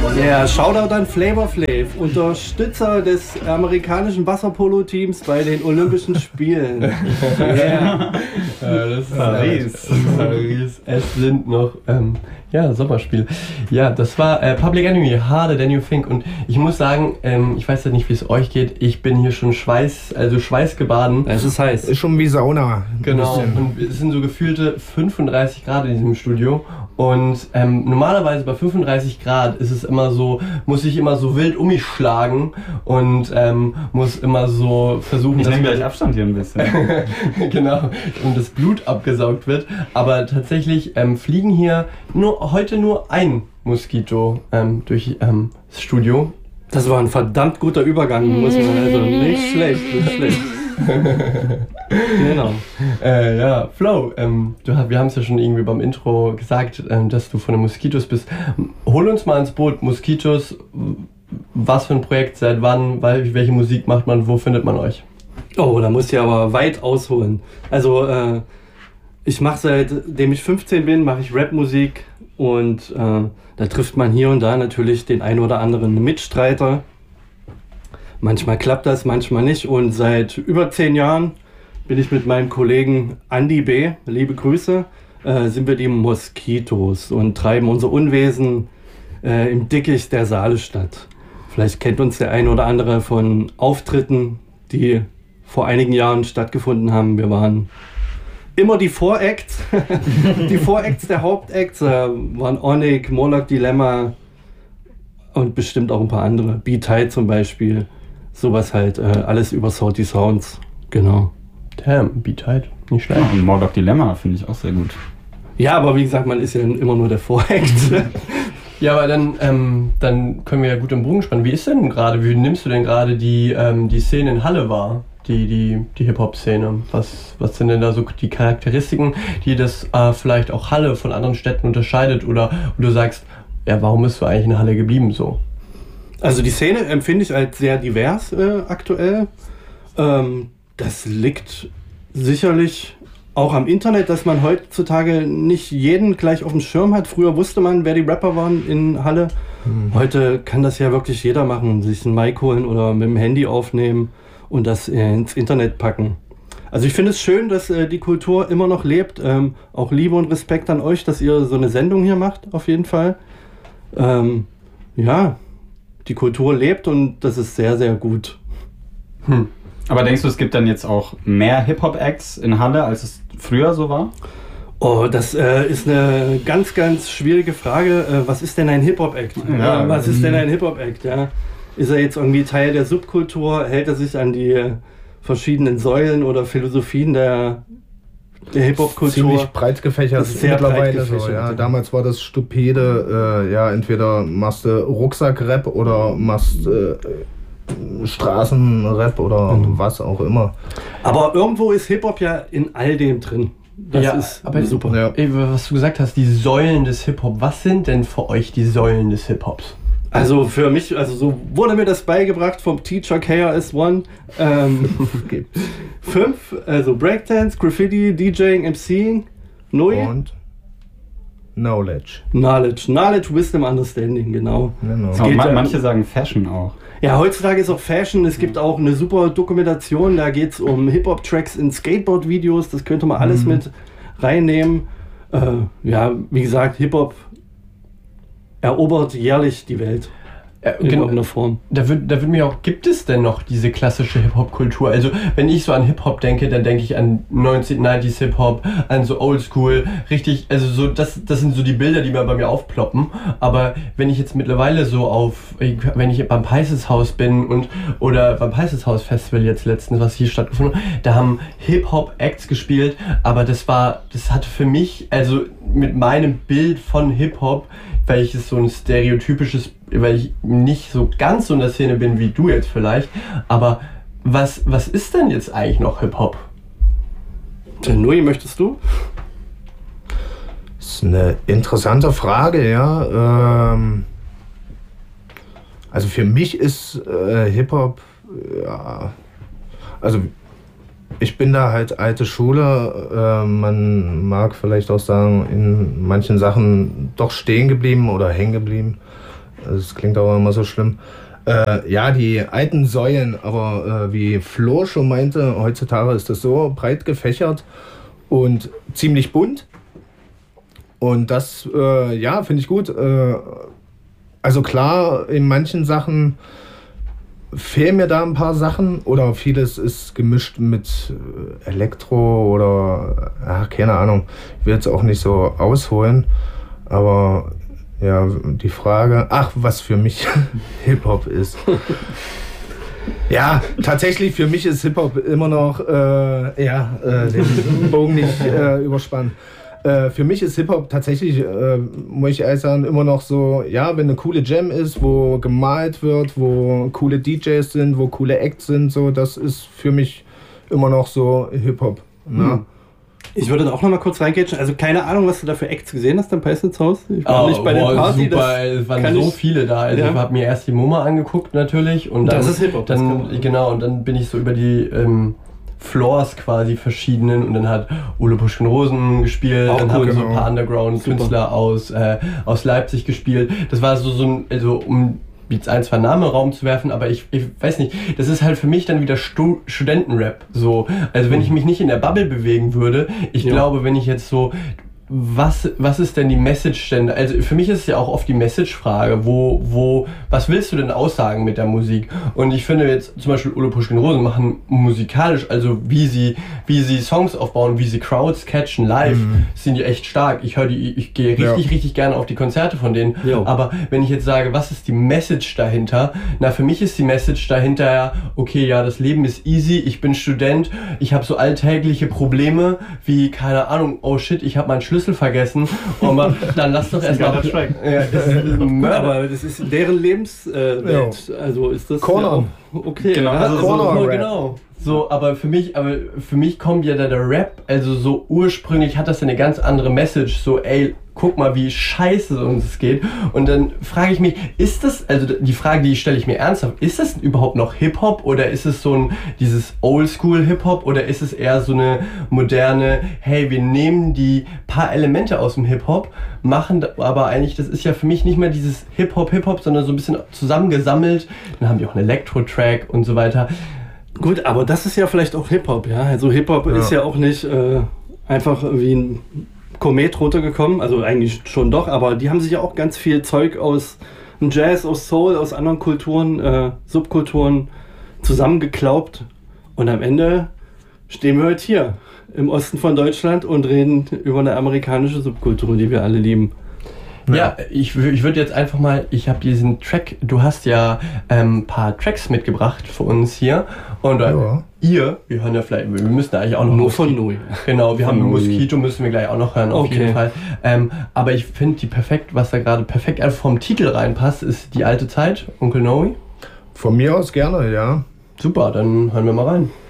Ja, Shoutout an Flavor Flav, Unterstützer des amerikanischen Wasserpolo-Teams bei den Olympischen Spielen. Yeah. Das ist Paris. Es sind noch Sommerspiele. Ja, das war Public Enemy, Harder Than You Think. Und ich muss sagen, ich weiß ja nicht, wie es euch geht. Ich bin hier schon schweißgebaden. Es ist heiß. Ist schon wie Sauna. Genau. Und es sind so gefühlte 35 Grad in diesem Studio. Und normalerweise bei 35 Grad ist es immer so, muss ich immer so wild um mich schlagen und muss immer so versuchen, ich nehme gleich Abstand hier ein bisschen. Genau, und das Blut abgesaugt wird. Aber tatsächlich fliegen hier heute nur ein Moskito durch das Studio. Das war ein verdammt guter Übergang, muss man also nicht schlecht. Genau. Ja, Flo, wir haben es ja schon irgendwie beim Intro gesagt, dass du von den Moskitos bist. Hol uns mal ins Boot, Moskitos, was für ein Projekt, seit wann, welche Musik macht man, wo findet man euch? Oh, da muss ich aber weit ausholen. Also, ich mache seitdem ich 15 bin, mache ich Rapmusik und da trifft man hier und da natürlich den ein oder anderen Mitstreiter. Manchmal klappt das, manchmal nicht. Und seit über 10 Jahren bin ich mit meinem Kollegen Andy B., liebe Grüße, sind wir die Moskitos und treiben unser Unwesen im Dickicht der Saalestadt. Vielleicht kennt uns der ein oder andere von Auftritten, die vor einigen Jahren stattgefunden haben. Wir waren immer die Voracts, die Voracts der Hauptacts, waren Onik, Morlock Dilemma und bestimmt auch ein paar andere. B-Tide zum Beispiel. Sowas halt, alles über Salty Sounds, genau. Damn, B-Tide, nicht schlecht. Ja, und Morlock Dilemma finde ich auch sehr gut. Ja, aber wie gesagt, man ist ja immer nur der Voract. Ja, aber dann können wir ja gut im Bogen spannen. Wie ist denn gerade, wie nimmst du denn gerade die Szene in Halle wahr? Die Hip-Hop-Szene. Was sind denn da so die Charakteristiken, die das vielleicht auch Halle von anderen Städten unterscheidet? Oder du sagst, ja, warum bist du eigentlich in Halle geblieben so? Also die Szene empfinde ich als sehr divers aktuell. Das liegt sicherlich auch am Internet, dass man heutzutage nicht jeden gleich auf dem Schirm hat. Früher wusste man, wer die Rapper waren in Halle. Heute kann das ja wirklich jeder machen. Sich ein Mic holen oder mit dem Handy aufnehmen und das ins Internet packen. Also ich finde es schön, dass die Kultur immer noch lebt. Auch Liebe und Respekt an euch, dass ihr so eine Sendung hier macht, auf jeden Fall. Ja, die Kultur lebt und das ist sehr, sehr gut. Aber denkst du, es gibt dann jetzt auch mehr Hip-Hop-Acts in Halle, als es früher so war? Oh, das ist eine ganz, ganz schwierige Frage. Was ist denn ein Hip-Hop-Act? Ja. Was ist denn ein Hip-Hop-Act? Ja? Ist er jetzt irgendwie Teil der Subkultur? Hält er sich an die verschiedenen Säulen oder Philosophien der Hip-Hop-Kultur? Ziemlich breit gefächert sehr mittlerweile. breit gefächert, So, ja. ja. Damals war das stupide, entweder machst du Rucksack-Rap oder machst Straßenrap oder was auch immer. Aber irgendwo ist Hip-Hop ja in all dem drin. Das ist aber super. Ja. Ey, was du gesagt hast, die Säulen des Hip-Hop, was sind denn für euch die Säulen des Hip-Hops? Also für mich, also so wurde mir das beigebracht vom Teacher KRS-One. 5, also Breakdance, Graffiti, DJing, MCing, Und Knowledge. Knowledge, Wisdom, Understanding, genau. Aber geht, manche sagen Fashion auch. Ja, heutzutage ist auch Fashion. Es gibt auch eine super Dokumentation, da geht es um Hip-Hop-Tracks in Skateboard-Videos. Das könnte man alles mit reinnehmen. Ja, wie gesagt, Hip-Hop erobert jährlich die Welt. In irgendeiner Form. Da wird mir auch, gibt es denn noch diese klassische Hip-Hop-Kultur? Also wenn ich so an Hip-Hop denke, dann denke ich an 1990s Hip-Hop, an so Oldschool, richtig, also so, das sind so die Bilder, die mir bei mir aufploppen. Aber wenn ich jetzt mittlerweile so wenn ich beim Peißes Haus bin oder beim Peißes Haus Festival jetzt letztens, was hier stattgefunden hat, da haben Hip-Hop-Acts gespielt, aber das hatte für mich, also mit meinem Bild von Hip-Hop, weil ich nicht so ganz so in der Szene bin wie du jetzt vielleicht, aber was ist denn jetzt eigentlich noch Hip-Hop? Nui, möchtest du? Das ist eine interessante Frage, ja. Also für mich ist Hip-Hop, ja, also ich bin da halt alte Schule, man mag vielleicht auch sagen, in manchen Sachen doch stehen geblieben oder hängen geblieben. Das klingt aber immer so schlimm. Ja, die alten Säulen, aber wie Flo schon meinte, heutzutage ist das so breit gefächert und ziemlich bunt. Und das, ja, finde ich gut. Also klar, in manchen Sachen fehlen mir da ein paar Sachen oder vieles ist gemischt mit Elektro oder, ach, keine Ahnung, ich will jetzt auch nicht so ausholen, aber ja, die Frage, ach, was für mich Hip-Hop ist. Ja, tatsächlich für mich ist Hip-Hop immer noch, den Bogen nicht überspannen. Für mich ist Hip-Hop tatsächlich, muss ich ehrlich sagen, immer noch so, ja, wenn eine coole Jam ist, wo gemalt wird, wo coole DJs sind, wo coole Acts sind, so, das ist für mich immer noch so Hip-Hop. Ne? Ich würde da auch noch mal kurz reingehen. Also keine Ahnung, was du da für Acts gesehen hast am Peisnitz Haus. Ich war nicht bei der Party. Super, es waren so viele da. Also ich habe mir erst die MoMA angeguckt natürlich. Und dann, das ist Hip-Hop. Genau, und dann bin ich so über die Floors quasi verschiedenen und dann hat Ole Puschkin-Rosen gespielt, auch dann haben so ein paar Underground-Künstler aus Leipzig gespielt. Das war so ein, also um jetzt ein, zwei Namen im Raum zu werfen, aber ich weiß nicht, das ist halt für mich dann wieder Studentenrap. So. Also wenn ich mich nicht in der Bubble bewegen würde, ich glaube, wenn ich jetzt so, was ist denn die Message denn? Also für mich ist es ja auch oft die Message-Frage, was willst du denn aussagen mit der Musik? Und ich finde jetzt zum Beispiel Ole Puschkin-Rosen machen musikalisch, also wie sie Songs aufbauen, wie sie Crowds catchen live, sind die echt stark. Ich gehe richtig gerne auf die Konzerte von denen. Aber wenn ich jetzt sage, was ist die Message dahinter? Na, für mich ist die Message dahinter ja, okay, ja, das Leben ist easy, ich bin Student, ich habe so alltägliche Probleme wie, keine Ahnung, oh shit, ich habe meinen Schlüssel vergessen, aber dann lass doch erstmal. Aber das ist deren Lebenswelt. Also ist das Corner. Okay. Genau, also Corner. Genau. So, aber für mich kommt ja der Rap, also so ursprünglich hat das ja eine ganz andere Message, so ey, guck mal, wie scheiße uns es geht. Und dann frage ich mich, ist das, also die Frage, die stelle ich mir ernsthaft, ist das überhaupt noch Hip-Hop oder ist es so dieses Oldschool-Hip-Hop oder ist es eher so eine moderne, hey, wir nehmen die paar Elemente aus dem Hip-Hop, machen aber eigentlich, das ist ja für mich nicht mehr dieses Hip-Hop, sondern so ein bisschen zusammengesammelt. Dann haben die auch einen Elektro-Track und so weiter. Gut, aber das ist ja vielleicht auch Hip-Hop, ja. Also Hip-Hop ist ja auch nicht einfach wie ein Komet runtergekommen, also eigentlich schon doch, aber die haben sich ja auch ganz viel Zeug aus Jazz, aus Soul, aus anderen Kulturen, Subkulturen zusammengeklaubt und am Ende stehen wir heute hier im Osten von Deutschland und reden über eine amerikanische Subkultur, die wir alle lieben. Ja, ich würde jetzt einfach mal, ich habe diesen Track, du hast ja ein paar Tracks mitgebracht für uns hier und wir hören ja vielleicht, wir müssen eigentlich auch noch nur von Nui. Genau, wir haben Mosquito, müssen wir gleich auch noch hören, auf jeden Fall. Aber ich finde was da gerade perfekt einfach vom Titel reinpasst, ist Die alte Zeit, Onkel Noe. Von mir aus gerne, ja. Super, dann hören wir mal rein.